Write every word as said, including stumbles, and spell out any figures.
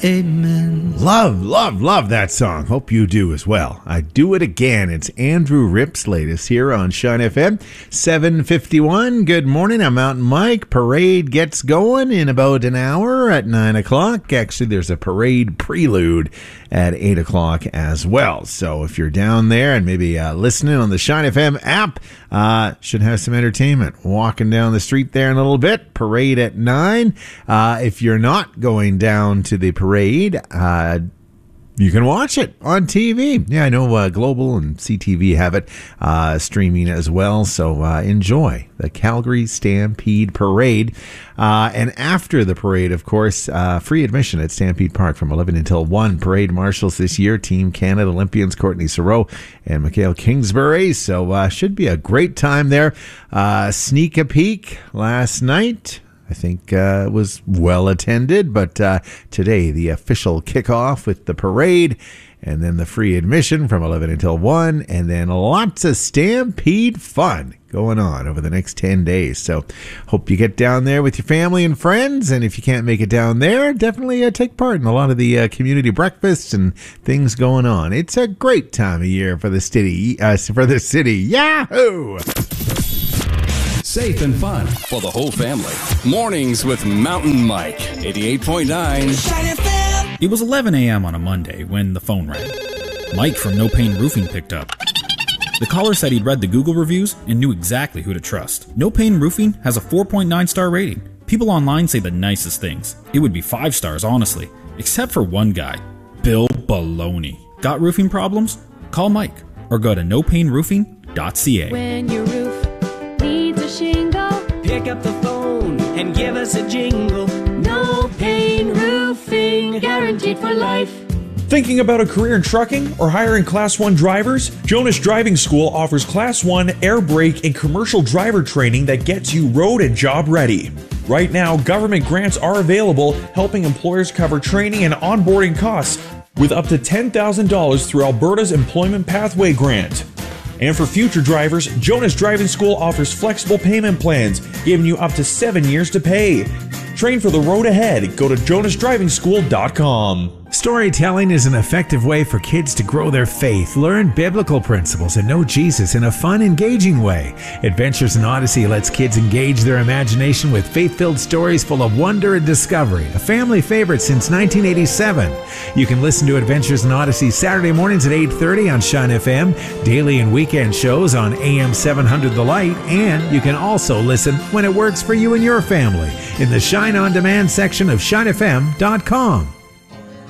Amen. Love, love, love that song. Hope you do as well. I Do It Again. It's Andrew Rip's latest here on Shine F M. seven fifty-one. Good morning. I'm Mountain Mike. Parade gets going in about an hour at nine o'clock. Actually, there's a parade prelude at eight o'clock as well. So if you're down there and maybe uh, listening on the Shine F M app, uh, should have some entertainment. Walking down the street there in a little bit. Parade at nine. Uh, if you're not going down to the parade, uh, you can watch it on T V. Yeah, I know uh, Global and C T V have it uh, streaming as well. So uh, enjoy the Calgary Stampede Parade. Uh, and after the parade, of course, uh, free admission at Stampede Park from eleven until one. Parade marshals this year, Team Canada Olympians Courtney Saroux and Mikhail Kingsbury. So uh, should be a great time there. Uh, sneak a peek last night. I think uh, it was well attended, but uh, today the official kickoff with the parade and then the free admission from eleven until one, and then lots of Stampede fun going on over the next ten days. So hope you get down there with your family and friends, and if you can't make it down there, definitely uh, take part in a lot of the uh, community breakfasts and things going on. It's a great time of year for the city. Uh, for the city. Yahoo! Safe and fun for the whole family. Mornings with Mountain Mike. eighty-eight point nine. It was eleven a.m. on a Monday when the phone rang. Mike from No Pain Roofing picked up. The caller said he'd read the Google reviews and knew exactly who to trust. No Pain Roofing has a four point nine star rating. People online say the nicest things. It would be five stars, honestly. Except for one guy, Bill Baloney. Got roofing problems? Call Mike or go to no pain roofing dot c a. When your roof needs a shingle, pick up the phone and give us a jingle. No Pain Roofing, guaranteed for life. Thinking about a career in trucking or hiring Class one drivers? Jonas Driving School offers Class one air brake and commercial driver training that gets you road and job ready. Right now, government grants are available, helping employers cover training and onboarding costs with up to ten thousand dollars through Alberta's Employment Pathway Grant. And for future drivers, Jonas Driving School offers flexible payment plans, giving you up to seven years to pay. Train for the road ahead. Go to jonas driving school dot com. Storytelling is an effective way for kids to grow their faith, learn biblical principles, and know Jesus in a fun, engaging way. Adventures in Odyssey lets kids engage their imagination with faith-filled stories full of wonder and discovery, a family favorite since nineteen eighty-seven. You can listen to Adventures in Odyssey Saturday mornings at eight thirty on Shine F M, daily and weekend shows on A M seven hundred The Light, and you can also listen when it works for you and your family in the Shine On Demand section of shine f m dot com.